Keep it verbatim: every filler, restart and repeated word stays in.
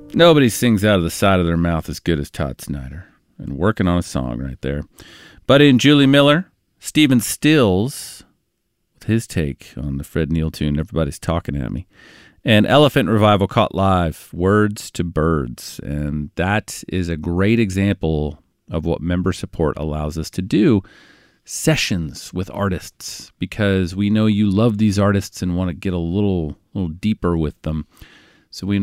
Nobody sings out of the side of their mouth as good as Todd Snyder. And working on a song right there. Buddy and Julie Miller, Stephen Stills, with his take on the Fred Neil tune, Everybody's Talking at Me. And Elephant Revival caught live, Words to Birds. And that is a great example of what member support allows us to do. Sessions with artists, because we know you love these artists and want to get a little, little deeper with them. So we